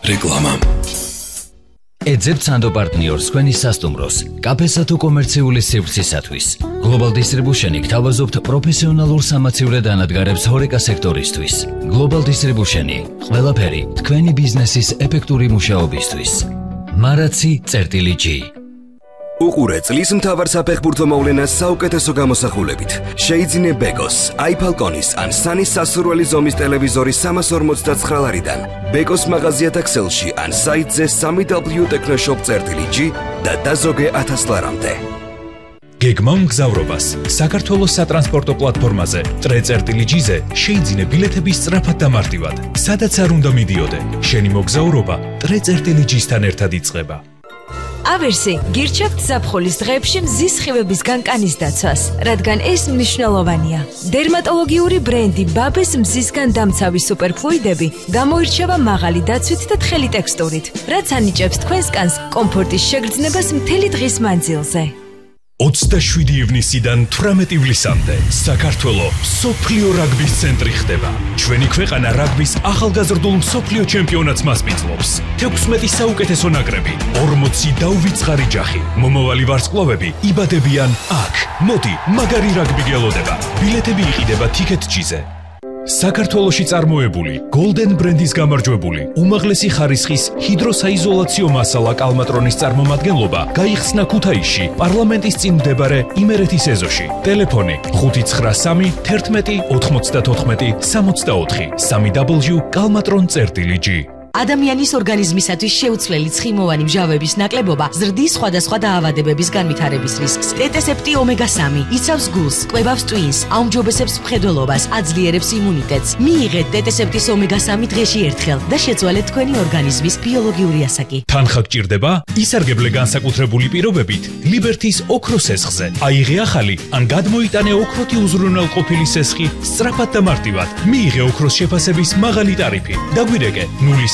რეკლამა. ეძებთ სანდო პარტნიორს თქვენი სასტუმროს, კაფესა თუ კომერციული სივრცისათვის. Global Distribution-ი გთავაზობთ პროფესიონალურ სამაცივრე დანადგარებს ჰორეკა სექტორისთვის. Global Distribution-ი ყველაფერი თქვენი ბიზნესის ეფექტური მუშაობისთვის. Maraci.G უყურე წლის მთავარ საფეხბურთო მოვლენას საუკეთესო გამოსახულებით. შეიძინე ბეკოს, iFalcon-ის ან სანის სასურველი ზომის ტელევიზორი 349 ლარიდან. ბეკოს მაღაზიათა ქსელში ან საიტზე www.technoshop.G და დაზოგე 1000 ლარამდე. გეგმა მგზავრობას საქართველოს სატრანსპორტო პლატფორმაზე ტრე.G-ზე შეიძინე ბილეთების სწრაფად და მარტივად. სადაც არ უნდა მიდიოდე, შენი მოგზაურობა ტრე.G-სთან ერთად იწყება. ავერსი გირჩევთ ზაფხულის დღეებში მზის სხივების განკანის დაცვას, რადგან ეს მნიშვნელოვანია. დერმატოლოგიური ბრენდი ბაბეს მზისგან დამცავი სუპერფლუიდები გამოირჩევა მაღალი დაცვით და თხელი ტექსტურით, რაც ანიჭებს თქვენს კანს კომფორტის შეგრძნებას მთელი დღის მანძილზე. 27 ივნისიდან 18 ივლისამდე საქართველო მსოფლიო რაგბის ცენტრი ხდება. ჩვენი ქვეყანა რაგბის ახალგაზრდულ მსოფლიო ჩემპიონატს მასპინძლობს. 16 საუკეთესო ნაკრები, 40 დაუვიწყარი ჯახი. მომავალი ვარსკვლავები იბადებიან აქ. მოდი, მაგარი რაგბი გელოდება. ბილეთები იყიდება Ticket.G-ზე. საქართველოში წარმოებული Golden ბრენდის გამარჯვებული უმაღლესი ხარისხის ჰიდროსაიზოლაციო მასალა კალმატრონის წარმომადგენლობა გაიხსნა ქუთაისში პარლამენტის წინ მდებარე იმერეთის ეზოში. ტელეფონი 593 11 94 64 www.kalmatron.G ადამიანის ორგანიზმისათვის შეუცვლელი ცხიმოვანი მჟავების ნაკლებობა ზრდის სხვადასხვა დაავადებების განვითარების რისკს. ტეტესეპტი ომეგა-3 იცავს გულს, კვებავს ტვინს, აუმჯობესებს მხედველობას, აძლიერებს იმუნიტეტს. მიიღეთ ტეტესეპტის ომეგა-3 დღეში ერთხელ და შეცვალეთ თქვენი ორგანიზმის ბიოლოგიური ასაკი. თანხა გჭირდება? ისარგებლე განსაკუთრებული პირობებით ლიბერთის ოქროს სესხზე. აიღე ახალი ან გადმოიტანე ოქროთი უზრუნველყოფილი სესხი სწრაფად და მარტივად. მიიღე ოქროს შეფასების მაღალი ტარიფი. დაგვირეკე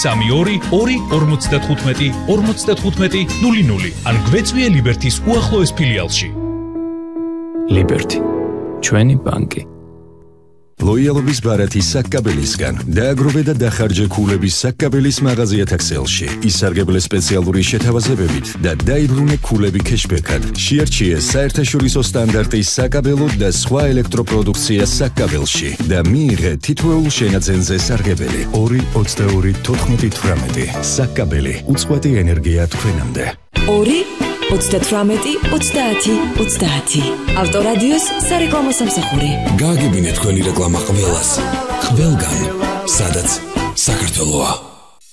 032-45-55-00 ან გვეწვიე ლიბერთის უახლოეს ფილიალში. ლიბერთი, ჩვენი ბანკი. ლოიალობის ბარათი საკკაბელისგან დააგროვე და დახარჯე ქულების საკკაბელის მაღაზიათა ქსელში. ისარგებლე სპეციალური შეთავაზებებით და დაიბრუნე ქულები кэშბექად. შეარჩიე საერთაშორისო სტანდარტის საკაბელო და სხვა ელექტროპროდუქცია საკკაბელში და მიიღე თითოეულ შენაძენზე სარგებელი 2-22-14-18 საკკაბელი უწყვეტი ენერგია თქვენამდე. 2-18-30-30 ავტორადიოს სარეკლამო სამსახური. გააგებინე თქვენი რეკლამა ყველას, ყველგან, სადაც საქართველოა.